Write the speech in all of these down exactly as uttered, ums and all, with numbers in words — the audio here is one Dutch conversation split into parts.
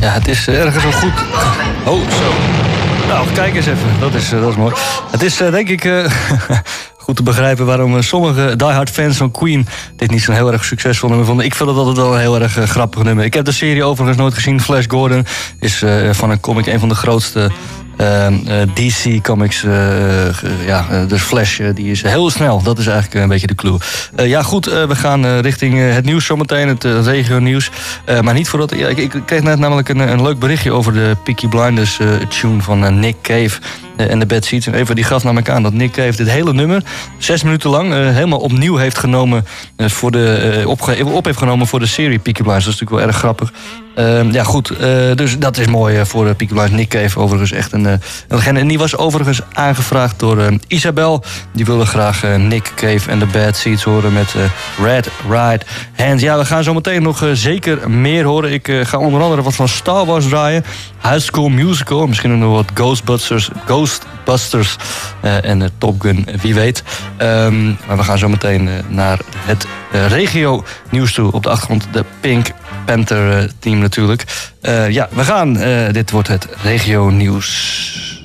Ja, het is ergens wel goed. Oh, zo. Nou, kijk eens even. Dat is, dat is mooi. Het is uh, denk ik uh, goed te begrijpen waarom uh, sommige diehard fans van Queen dit niet zo'n heel erg succesvol nummer vonden. Ik vind het altijd wel een heel erg uh, grappig nummer. Ik heb de serie overigens nooit gezien. Flash Gordon is uh, van een comic een van de grootste Uh, uh, D C Comics, uh, uh, ja, uh, dus Flash, uh, die is heel snel. Dat is eigenlijk een beetje de clue. Uh, ja goed, uh, we gaan uh, richting uh, het nieuws zometeen, het uh, regio-nieuws. Uh, maar niet voordat... Ja, ik, ik kreeg net namelijk een, een leuk berichtje over de Peaky Blinders uh, tune van uh, Nick Cave uh, en de Bad Seeds. En even die gaf namelijk aan dat Nick Cave dit hele nummer zes minuten lang uh, helemaal opnieuw heeft genomen uh, voor de, uh, opge- op heeft genomen voor de serie Peaky Blinders. Dat is natuurlijk wel erg grappig. Uh, ja goed, uh, dus dat is mooi uh, voor uh, Peaky Blinders. Nick Cave overigens echt een, uh, een legende. En die was overigens aangevraagd door uh, Isabel. Die wilde graag uh, Nick Cave en de Bad Seeds horen met uh, Red Right Hand. Ja, we gaan zo meteen nog uh, zeker meer horen. Ik uh, ga onder andere wat van Star Wars draaien. High School Musical. Misschien ook nog wat Ghostbusters, Ghostbusters uh, en uh, Top Gun, wie weet. Um, maar we gaan zo meteen uh, naar het uh, regio nieuws toe. Op de achtergrond de Pink Panther uh, team natuurlijk. Uh, ja, we gaan. Uh, dit wordt het regio nieuws.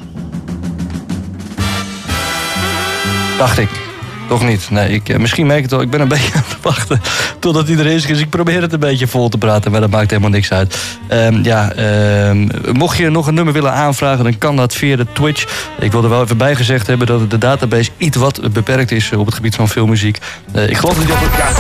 Dacht ik. Toch niet. Nee, ik, uh, misschien merk ik het wel. Ik ben een beetje aan het wachten totdat hij er is. Dus ik probeer het een beetje vol te praten. Maar dat maakt helemaal niks uit. Um, ja, um, mocht je nog een nummer willen aanvragen, dan kan dat via de Twitch. Ik wil er wel even bij gezegd hebben dat de database iets wat beperkt is op het gebied van filmmuziek. Uh, ik geloof niet dat het... Ja.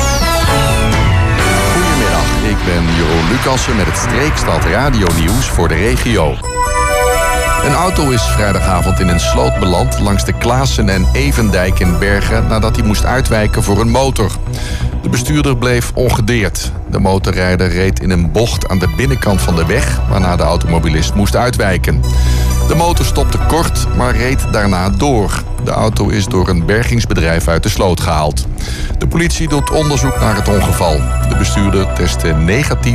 Ik ben Jeroen Lucassen met het Streekstad Radio Nieuws voor de regio. Een auto is vrijdagavond in een sloot beland langs de Klaassen en Evendijk in Bergen nadat hij moest uitwijken voor een motor. De bestuurder bleef ongedeerd. De motorrijder reed in een bocht aan de binnenkant van de weg, waarna de automobilist moest uitwijken. De motor stopte kort, maar reed daarna door. De auto is door een bergingsbedrijf uit de sloot gehaald. De politie doet onderzoek naar het ongeval. De bestuurder testte negatief